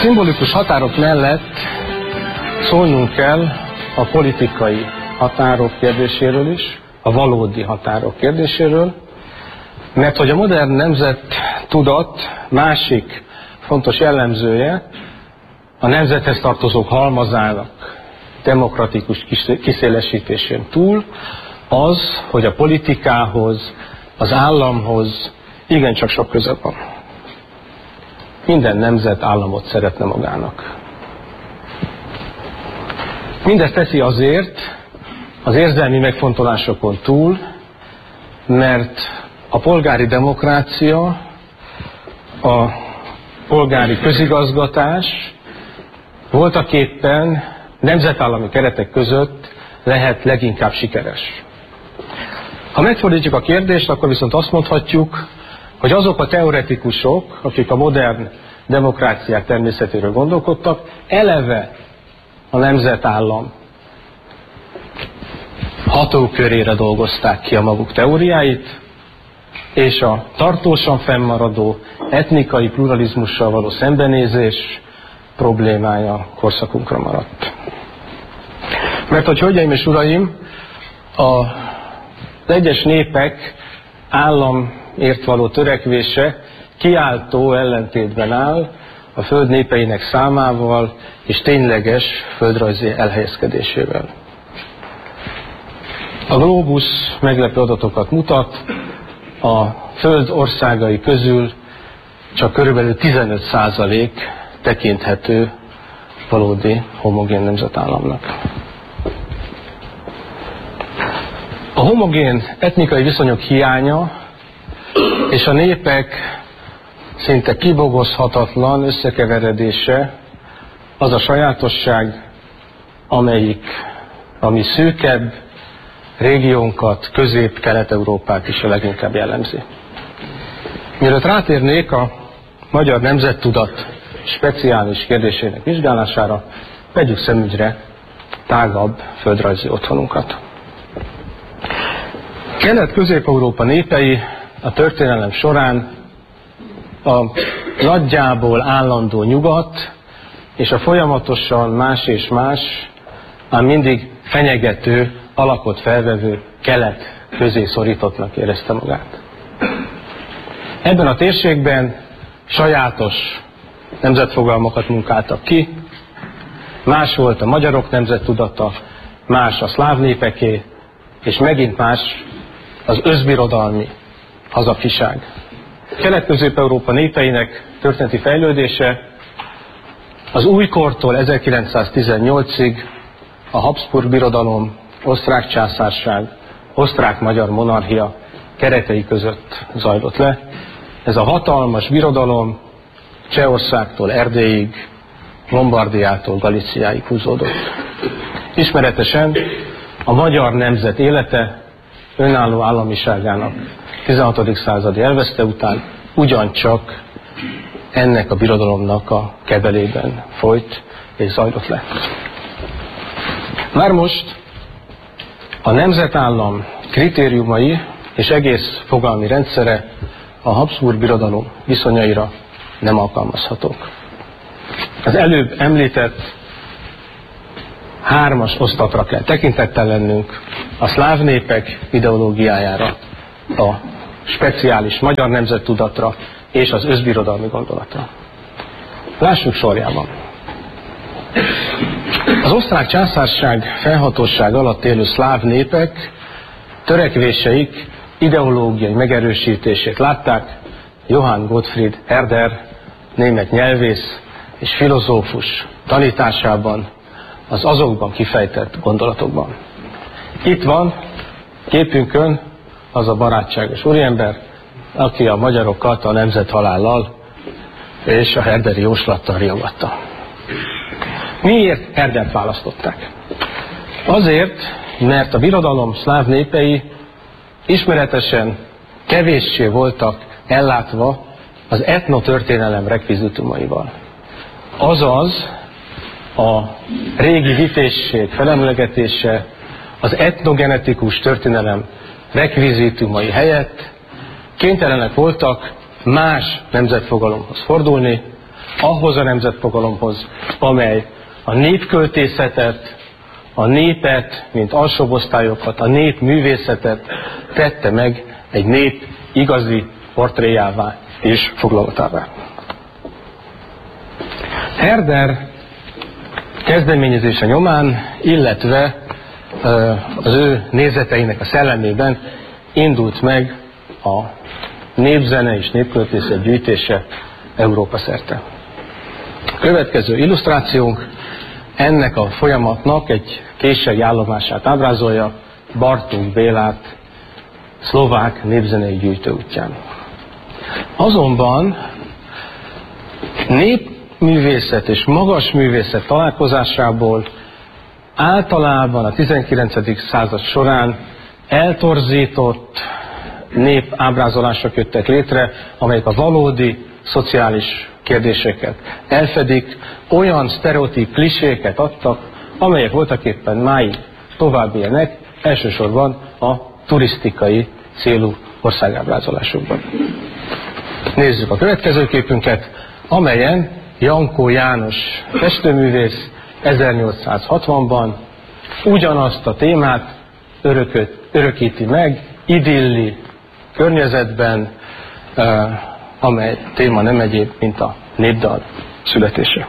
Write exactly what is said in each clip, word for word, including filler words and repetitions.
szimbolikus határok mellett szólnunk kell a politikai határok kérdéséről is, a valódi határok kérdéséről, mert hogy a modern nemzettudat másik fontos jellemzője a nemzethez tartozók halmazának demokratikus kiszélesítésén túl az, hogy a politikához, az államhoz igencsak sok köze van. Minden nemzet államot szeretne magának. Mindezt teszi azért, az érzelmi megfontolásokon túl, mert a polgári demokrácia, a polgári közigazgatás voltaképpen nemzetállami keretek között lehet leginkább sikeres. Ha megfordítjuk a kérdést, akkor viszont azt mondhatjuk, hogy azok a teoretikusok, akik a modern demokráciák természetéről gondolkodtak, eleve a nemzetállam hatókörére dolgozták ki a maguk teóriáit, és a tartósan fennmaradó etnikai pluralizmussal való szembenézés problémája korszakunkra maradt. Mert hogy, hölgyeim és uraim, az egyes népek államért való törekvése kiáltó ellentétben áll a föld népeinek számával és tényleges földrajzi elhelyezkedésével. A Globus meglepő adatokat mutat, a föld országai közül csak körülbelül tizenöt százalék tekinthető valódi homogén nemzetállamnak. A homogén etnikai viszonyok hiánya és a népek szinte kibogozhatatlan összekeveredése az a sajátosság, amelyik a mi szűkebb régiónkat, Közép-Kelet-Európát is a leginkább jellemzi. Mielőtt rátérnék a magyar nemzettudat speciális kérdésének vizsgálására, vegyük szemügyre tágabb földrajzi otthonunkat. Kelet-Közép-Európa népei a történelem során a nagyjából állandó nyugat és a folyamatosan más és más, ám mindig fenyegető, alakot felvevő kelet közé szorítottnak érezte magát. Ebben a térségben sajátos nemzetfogalmakat munkáltak ki, más volt a magyarok nemzettudata, más a szláv népeké, és megint más az özbirodalmi hazafiság. Kelet-Közép-Európa népeinek történeti fejlődése az újkortól ezerkilencszáztizennyolcig a Habsburg birodalom, osztrák császárság, osztrák-magyar monarchia keretei között zajlott le. Ez a hatalmas birodalom Csehországtól Erdélyig, Lombardiától Galíciáig húzódott. Ismeretesen a magyar nemzet élete önálló államiságának tizenhatodik századi elveszte után ugyancsak ennek a birodalomnak a kebelében folyt és zajlott le. Már most a nemzetállam kritériumai és egész fogalmi rendszere a Habsburg birodalom viszonyaira nem alkalmazhatók. Az előbb említett hármas osztatra kell tekintettel lennünk, a szláv népek ideológiájára, a speciális magyar nemzettudatra és az özbirodalmi gondolatra. Lássuk sorjában. Az osztrák császárság felhatóság alatt élő szláv népek törekvéseik ideológiai megerősítését látták Johann Gottfried Herder, német nyelvész és filozófus tanításában, az azokban kifejtett gondolatokban. Itt van képünkön az a barátságos úriember, aki a magyarokat a nemzethalállal és a herderi jóslattal riogatta. Miért Herdert választották? Azért, mert a birodalom szláv népei ismeretesen kevéssé voltak ellátva az etnotörténelem rekvizitumaival. Azaz a régi vitézség felemlegetése, az etnogenetikus történelem rekvizitumai helyett kénytelenek voltak más nemzetfogalomhoz fordulni, ahhoz a nemzetfogalomhoz, amely a népköltészetet, a népet, mint alsóbb-osztályokat, a népművészetet tette meg egy nép igazi portréjává és foglalatává. Herder kezdeményezése nyomán, illetve az ő nézeteinek a szellemében indult meg a népzene és népköltészet gyűjtése Európa szerte. A következő illusztrációnk ennek a folyamatnak egy késői állomását ábrázolja, Bartók Bélát szlovák népzenei gyűjtő útján. Azonban népművészet és magas művészet találkozásából általában a tizenkilencedik század során eltorzított népábrázolások jöttek létre, amelyek a valódi szociális kérdéseket elfedik, olyan sztereotíp kliséket adtak, amelyek voltaképpen máig tovább élnek, elsősorban a turisztikai célú országábrázolásokban. Nézzük a következő képünket, amelyen Jankó János festőművész ezernyolcszázhatvanban ugyanazt a témát örököt, örökíti meg, idilli környezetben, eh, amely téma nem egyéb, mint a népdal születése.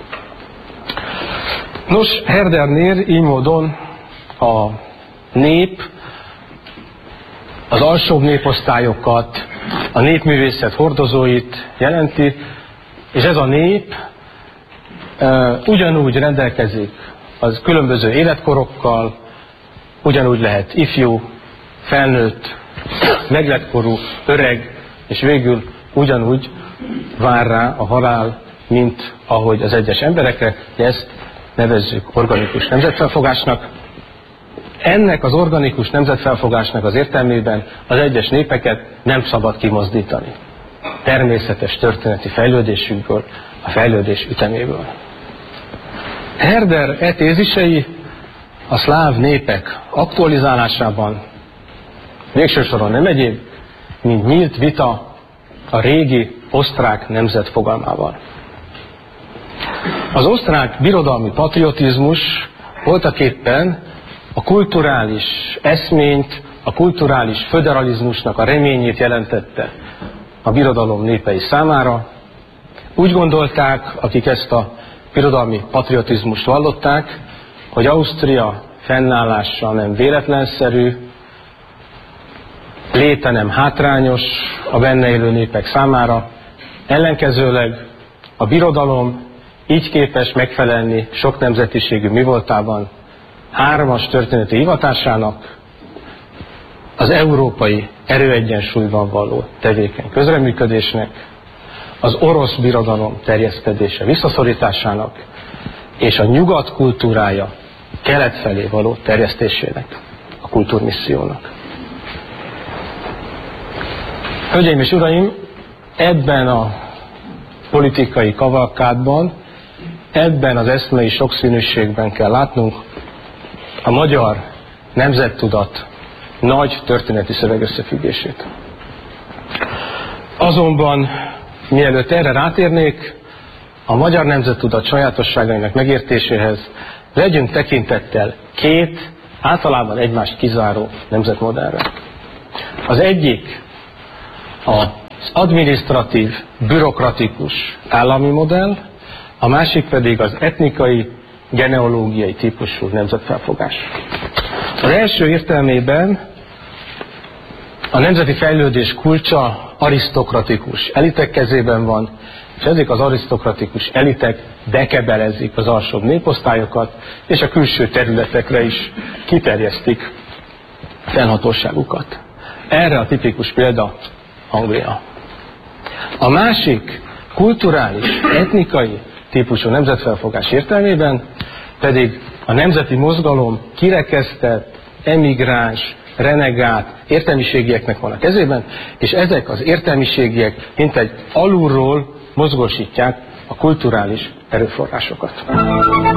Nos, Herdernél így módon a nép, az alsóbb néposztályokat, a népművészet hordozóit jelenti, és ez a nép e, ugyanúgy rendelkezik az különböző életkorokkal, ugyanúgy lehet ifjú, felnőtt, meglettkorú, öreg, és végül ugyanúgy vár rá a halál, mint ahogy az egyes emberekre, ezt nevezzük organikus nemzetfelfogásnak. Ennek az organikus nemzetfelfogásnak az értelmében az egyes népeket nem szabad kimozdítani. Természetes történeti fejlődésükből, a fejlődés üteméből. Herder e tézisei a szláv népek aktualizálásában végső soron nem egyéb, mint nyílt vita a régi osztrák nemzet fogalmával. Az osztrák birodalmi patriotizmus voltaképpen a kulturális eszményt, a kulturális föderalizmusnak a reményét jelentette a birodalom népei számára. Úgy gondolták, akik ezt a birodalmi patriotizmust vallották, hogy Ausztria fennállása nem véletlenszerű, léte nem hátrányos a benne élő népek számára, ellenkezőleg a birodalom így képes megfelelni sok nemzetiségű mivoltában hármas történeti hivatásának, az európai erőegyensúlyban való tevékeny közreműködésnek, az orosz birodalom terjeszkedése visszaszorításának és a nyugat kultúrája kelet felé való terjesztésének, a kultúrmissziónak. Hölgyeim és uraim, ebben a politikai kavalkádban, ebben az eszmei sokszínűségben kell látnunk a magyar nemzettudat nagy történeti szövegösszefüggését. Azonban, mielőtt erre rátérnék, a magyar nemzettudat sajátosságainak megértéséhez legyünk tekintettel két, általában egymást kizáró nemzetmodellre. Az egyik az adminisztratív, bürokratikus állami modell, a másik pedig az etnikai, genealógiai típusú nemzetfelfogás. Az első értelmében a nemzeti fejlődés kulcsa arisztokratikus elitek kezében van, és ezek az arisztokratikus elitek bekebelezik az alsóbb néposztályokat, és a külső területekre is kiterjesztik fennhatóságukat. Erre a tipikus példa Anglia. A másik kulturális, etnikai típusú nemzetfelfogás értelmében pedig a nemzeti mozgalom kirekesztett, emigráns, renegát értelmiségieknek van a kezében, és ezek az értelmiségiek mintegy alulról mozgósítják a kulturális erőforrásokat.